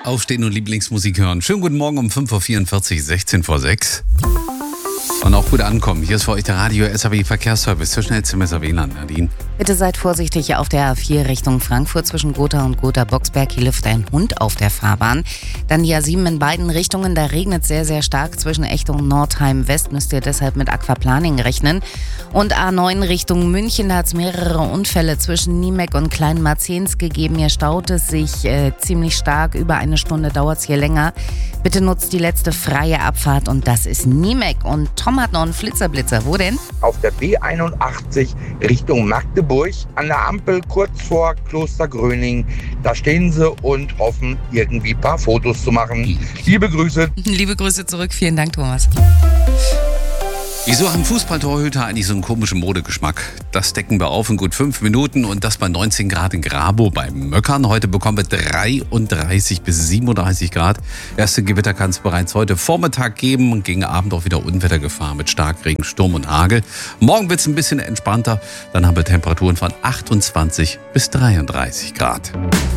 Aufstehen und Lieblingsmusik hören. Schönen guten Morgen um 5.44 Uhr, 16 vor 6. Und auch gut ankommen. Hier ist für euch der Radio SAW Verkehrsservice. Zur schnellste Messer WLAN, Nadine. Bitte seid vorsichtig auf der A4 Richtung Frankfurt zwischen Gotha und Gotha-Boxberg. Hier läuft ein Hund auf der Fahrbahn. Dann die A7 in beiden Richtungen. Da regnet es sehr, sehr stark. Zwischen Echt und Nordheim West müsst ihr deshalb mit Aquaplaning rechnen. Und A9 Richtung München. Da hat es mehrere Unfälle zwischen Niemek und Kleinmarzens gegeben. Hier staut es sich ziemlich stark. Über eine Stunde dauert es hier länger. Bitte nutzt die letzte freie Abfahrt. Und das ist Niemek. Und Tom hat noch einen Flitzer. Wo denn? Auf der B81 Richtung Magdeburg an der Ampel kurz vor Kloster Gröning. Da stehen sie und hoffen, irgendwie ein paar Fotos zu machen. Liebe Grüße. Liebe Grüße zurück. Vielen Dank, Thomas. Wieso haben Fußballtorhüter eigentlich so einen komischen Modegeschmack? Das decken wir auf in gut 5 Minuten und das bei 19 Grad in Grabow beim Möckern. Heute bekommen wir 33 bis 37 Grad. Erste Gewitter kann es bereits heute Vormittag geben und gegen Abend auch wieder Unwettergefahr mit Starkregen, Sturm und Hagel. Morgen wird es ein bisschen entspannter. Dann haben wir Temperaturen von 28 bis 33 Grad.